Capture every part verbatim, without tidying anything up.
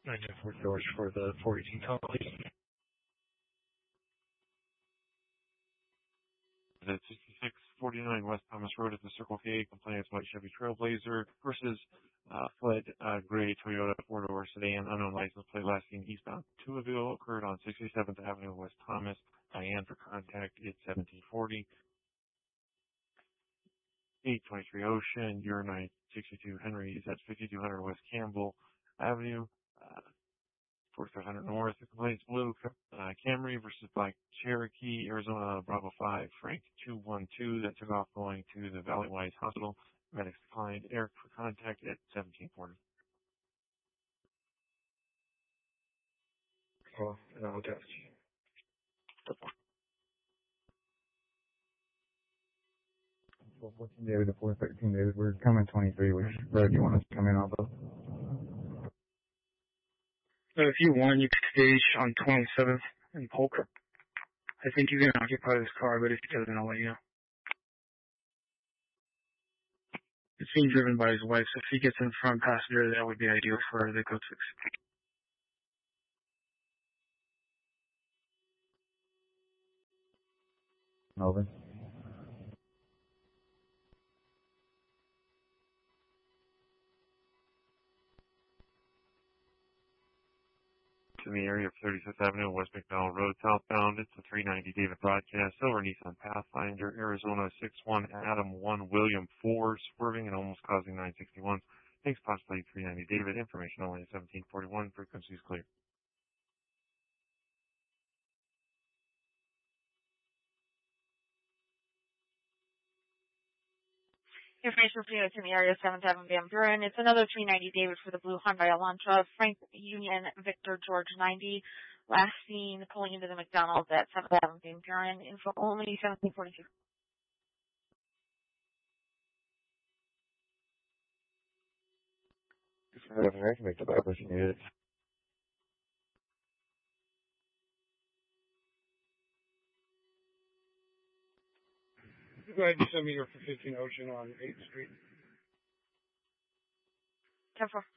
nine nine four George for the four eighteen call, please. At sixty-six forty-nine West Thomas Road at the Circle K, complaints about Chevy Trailblazer versus uh, fled uh, gray Toyota four-door sedan, unknown license plate, last seen eastbound. Two of you occurred on sixty-seventh Avenue West Thomas. Diane for contact, it's seventeen forty. eight twenty-three Ocean, Uranite sixty-two Henry is at fifty-two hundred West Campbell Avenue. Uh, forty-five hundred North, the complaints blue uh, Camry versus black Cherokee, Arizona Bravo five, Frank two one two that took off going to the Valley Wise Hospital. Medics declined. Eric for contact at seventeen forty. Call, and I'll test. four fourteen David to four thirteen David. We're coming twenty-three. Which road do you want us to come in off of? So if you want, you can stage on twenty-seventh in Polk. I think you can occupy this car, but if he doesn't, I'll let you know. It's being driven by his wife, so if he gets in front passenger, that would be ideal for the code six. Over. In the area of thirty-fifth Avenue, West McDowell Road, southbound. It's a three ninety David broadcast. Silver Nissan Pathfinder, Arizona six one Adam one William four, swerving and almost causing nine sixty-one. Thanks, possibly three ninety David. Information only at seventeen forty-one. Frequencies clear. Information for you, it's in the area of seventh Avenue Van Buren. It's another three ninety David for the blue Hyundai Elantra. Frank Union Victor George ninety. Last seen pulling into the McDonald's at seventh Avenue Van Buren. Info only seventeen forty-two. I can make the back if you need it. Go ahead and send me your for fifteen Ocean on eighth Street. ten four.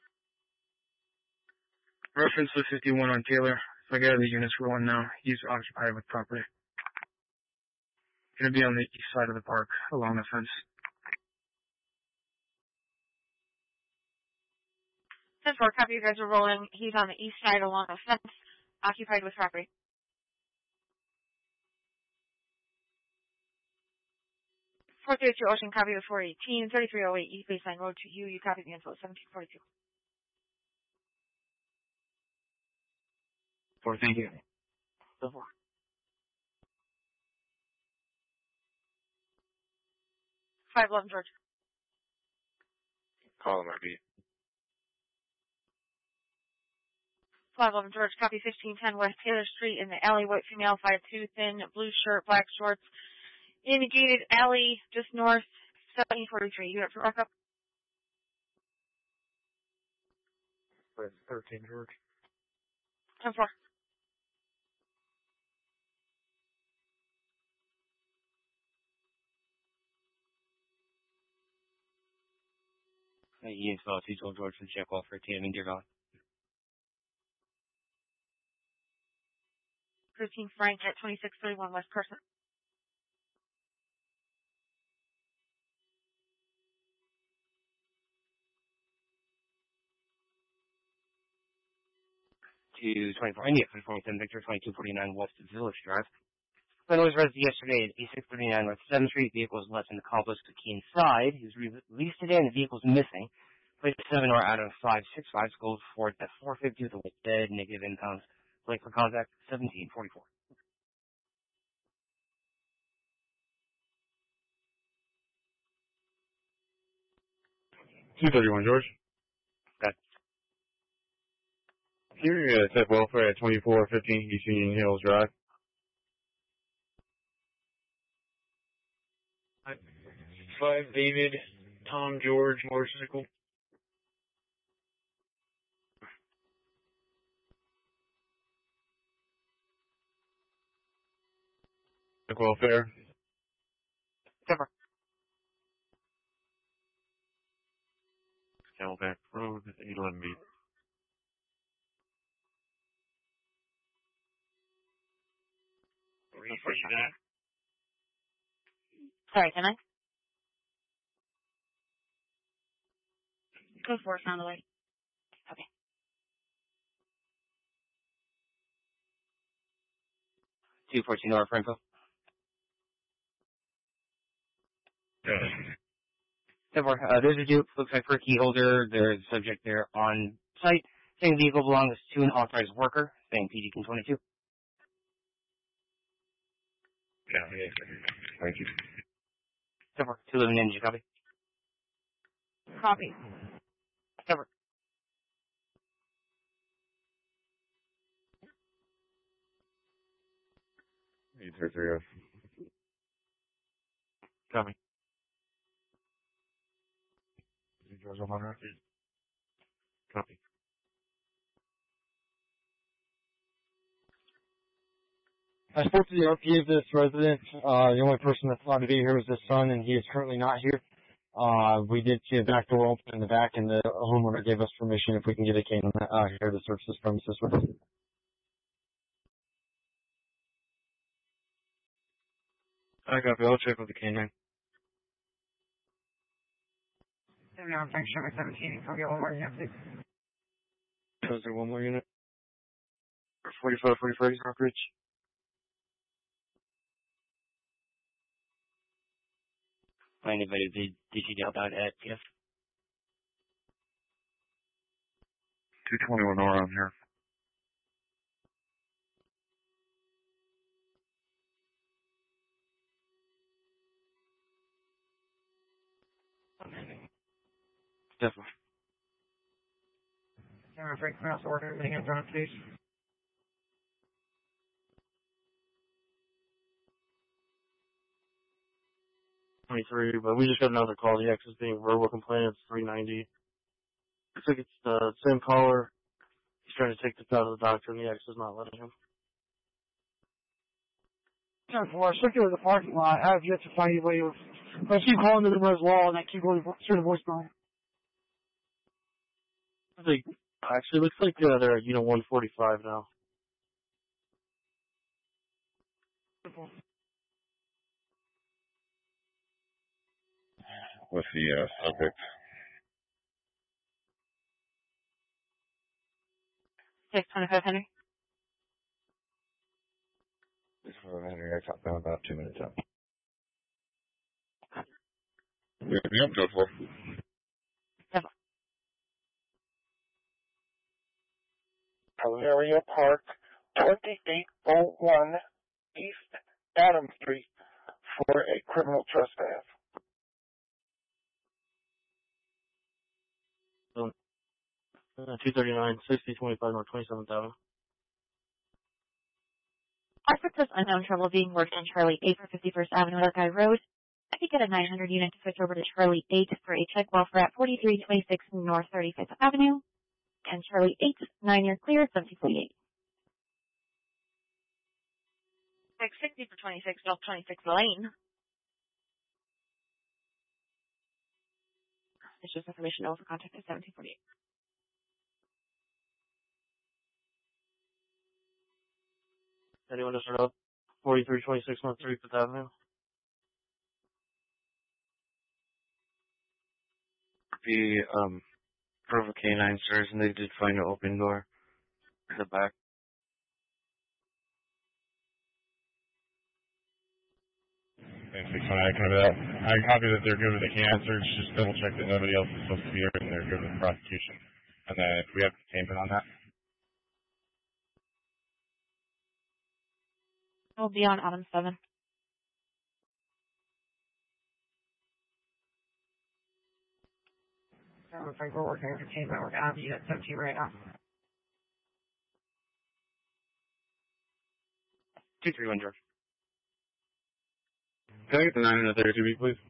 Reference to fifty-one on Taylor. So I got the units rolling now. He's occupied with property. Gonna be on the east side of the park, along the fence. ten four, copy, you guys are rolling. He's on the east side along the fence, occupied with property. four thirty-two Ocean, copy with four eighteen, thirty-three oh eight East Baseline Road to you. You copy the info, seventeen forty-two. Four, thank you. ten four. five eleven George. Call him, R B. five eleven George, copy fifteen ten West Taylor Street in the alley, white female, five two, thin, blue shirt, black shorts. In the gated alley, just north, seventeen forty-three. You have to rock up. thirteen George. ten four. Hey, Ian Phillips, he's on George from Checkwell for T M in Deer Valley. thirteen Frank at twenty-six thirty-one West Carson. To twenty-four, India, twenty-four ten Victor, twenty-two forty-nine West Village Drive. When I was arrested yesterday at eighty-six thirty-nine West seventh Street, vehicle was left in the complex to key inside. He was released today and the vehicle is missing. Plate seven or out of five six five, gold Ford at four fifty with a white bed, negative impounds. Plate for contact, seventeen forty-four. two thirty-one George. Okay. Here at Tech Welfare at twenty-four fifteen East Union Hills Drive. five David, Tom George, motorcycle. Tech Welfare. Cover. Camelback Road, eight eleven B. Sorry, can I? Go for it, sound alert. Okay. two fourteen Nora for info. So far, uh, there's a Duke. Looks like for a key holder. There's a subject there on site. Saying the vehicle belongs to an authorized worker. Saying P D King twenty-two. Yeah, yeah. Thank you. So far, two living in. Did you copy? Copy. So far. Eight three three oh. Copy. George Almonra. Copy. I spoke to the R P of this resident. Uh, the only person that's allowed to be here was his son, and he is currently not here. Uh, we did see a back door open in the back, and the homeowner gave us permission if we can get a cane uh, here to search this premises with us. I copy. I'll check with the canine. seventy-one Frank Sherman seventeen. I'll get one more unit, please. Was there one more unit? forty-five, forty-five, Rockridge. Anybody did, did you help out at P F? two twenty-one Nora, I'm here. Definitely. seventy-one Frank Mouse order, everything in front, please. twenty-three, but we just got another call. The X is being verbal complaint. It's three ninety. Looks like it's the same caller. He's trying to take this out of the doctor, and the X is not letting him. ten four, circular the parking lot. I have yet to find anybody else. I keep calling the number as well, and I keep going through the voicemail. Like, actually, looks like uh, they're at unit one forty-five now. With the uh, subject. six twenty-five Henry. This is Henry. I got them about two minutes out. Yep, yep, go for it. Area Park, twenty-eight oh one East Adam Street for a criminal trespass. Uh, two thirty-nine, sixty twenty-five North twenty-seventh Avenue. Hartford says unknown trouble being worked on Charlie eight for fifty-first Avenue, Buckeye Road. I could get a nine hundred unit to switch over to Charlie eight for a check welfare at forty-three twenty-six North thirty-fifth Avenue. And Charlie eight, nine year clear, seventeen forty-eight. six sixty for twenty-six North twenty-sixth Lane. It's just information over contact at seventeen forty-eight. Anyone to start up? forty-three twenty-six North thirty-fifth Avenue. The, um, Provo canine stairs, and they did find an open door in the back. And six one, I copy that. I copy that they're good with the can search. Just double check that nobody else is supposed to be here and they're good with the prosecution. And then if we have containment on that. It'll be on Adam seven. seventy-one Frank, we're working on containment. We're going to be at seventeen right now. two three one George. Can I get the nine and a thirty-two B, please?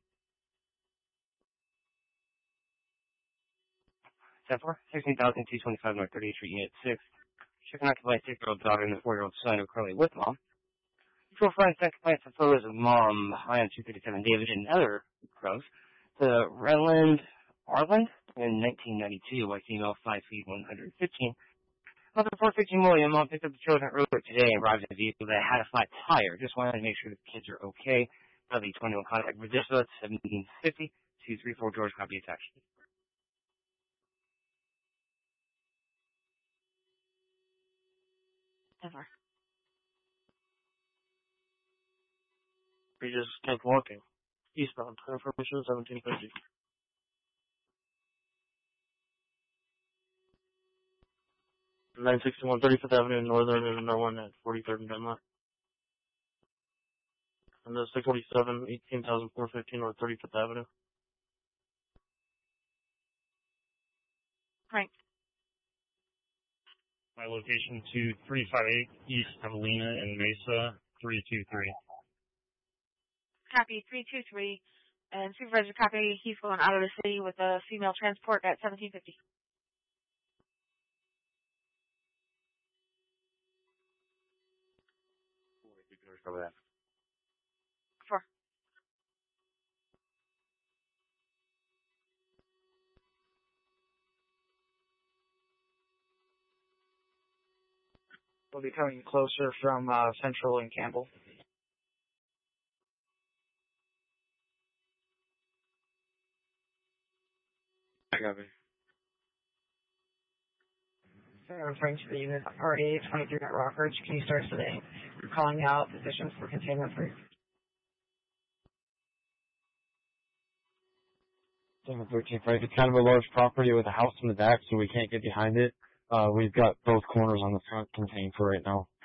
ten four, sixteen thousand two twenty-five North thirty-eighth Street, Unit six. Checking out my six-year-old daughter and the four-year-old son who are currently with mom. Patrol friends sent complaints of photos of mom, I am two fifty-seven David, and other crows to Redland, Arland in nineteen ninety-two, white female, five feet, one hundred fifteen. Mother four fifteen William, I picked up the children earlier today and arrived at a vehicle that had a flat tire. Just wanted to make sure the kids are okay. Now the twenty-one contact with dispatch seventeen fifty, two three four George, copy attached. Never. We just kept walking. Eastbound. Information seventeen fifty. nine sixty-one thirty-fifth Avenue Northern and another one at forty-third and Denmark. And the six forty-seven, eighteen thousand four hundred fifteen North thirty-fifth Avenue. Frank. My location to three five eight East Evelina in Mesa, three two three. Copy, three two three. And supervisor copy, he's going out of the city with a female transport at seventeen fifty. Cover that. Four. We'll be coming closer from uh, Central and Campbell. I got it. Sarah Frank to the unit, R A twenty-three at Rockridge. Can you start today? We're calling out positions for containment free. thirteen, right? It's kind of a large property with a house in the back, so we can't get behind it. Uh, we've got both corners on the front contained for right now.